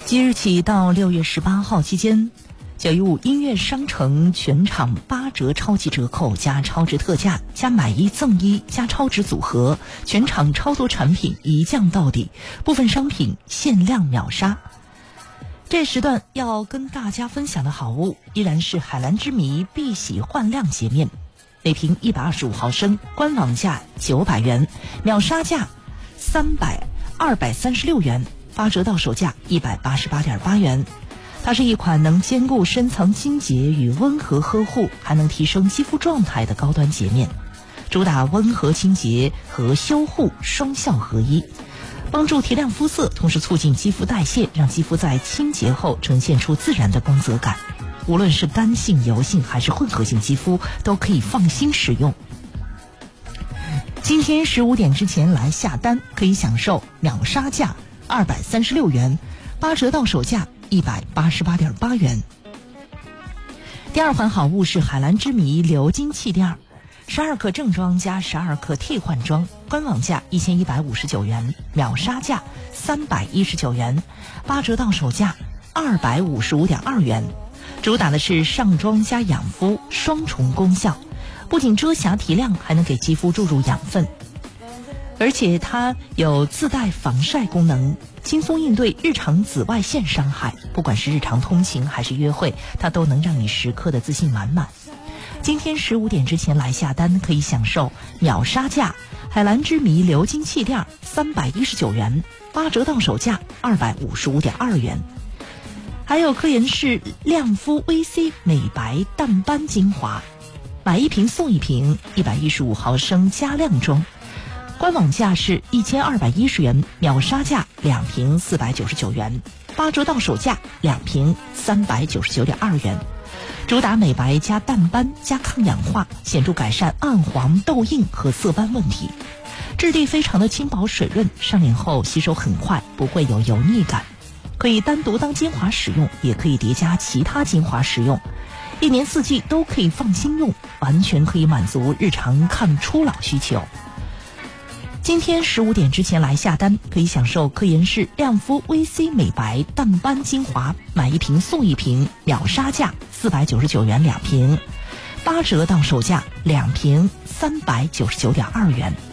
即日起到6月18号期间，915音乐商城全场8折超级折扣加超值特价加买一赠一加超值组合，全场超多产品一降到底，部分商品限量秒杀。这时段要跟大家分享的好物依然是海蓝之谜碧玺焕亮洁面，每瓶125毫升，官网价900元，秒杀价236元，8折到手价188.8元。它是一款能兼顾深层清洁与温和呵护，还能提升肌肤状态的高端洁面，主打温和清洁和修护双效合一，帮助提亮肤色，同时促进肌肤代谢，让肌肤在清洁后呈现出自然的光泽感。无论是干性、油性还是混合性肌肤，都可以放心使用。今天15点之前来下单，可以享受秒杀价236元，8折到手价188.8元。第二款好物是海蓝之谜鎏金气垫，12克正装加12克替换装，官网价1159元，秒杀价319元，8折到手价255.2元。主打的是上妆加养肤双重功效，不仅遮瑕提亮，还能给肌肤注入养分，而且它有自带防晒功能，轻松应对日常紫外线伤害。不管是日常通勤还是约会，它都能让你时刻的自信满满。今天15点之前来下单，可以享受秒杀价海蓝之谜鎏金气垫319元，8折到手价255.2元。还有科颜氏亮肤 VC 美白淡斑精华，买一瓶送一瓶，115毫升加量装，官网价是1210元，秒杀价2瓶499元，8折到手价2瓶399.2元。主打美白加淡斑加抗氧化，显著改善暗黄痘印和色斑问题。质地非常的轻薄水润，上脸后吸收很快，不会有油腻感。可以单独当精华使用，也可以叠加其他精华使用，1年4季都可以放心用，完全可以满足日常抗初老需求。今天15点之前来下单，可以享受科颜氏亮肤 VC 美白淡斑精华，买一瓶送一瓶，秒杀价499元2瓶，8折到手价2瓶399.2元。